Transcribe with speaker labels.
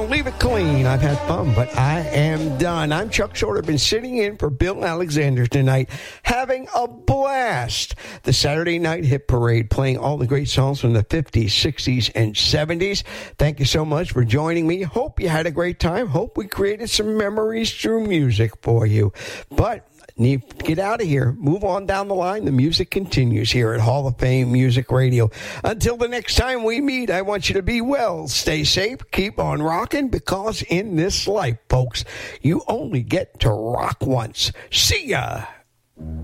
Speaker 1: leave it clean. I've had fun, but I am done. I'm Chuck Shorter. Been sitting in for Bill Alexander tonight, having a blast. The Saturday Night Hit Parade, playing all the great songs from the 50s, 60s, and 70s. Thank you so much for joining me. Hope you had a great time. Hope we created some memories through music for you. But need to get out of here. Move on down the line. The music continues here at Hall of Fame Music Radio. Until the next time we meet, I want you to be well, stay safe, keep on rocking, because in this life, folks, you only get to rock once. See ya!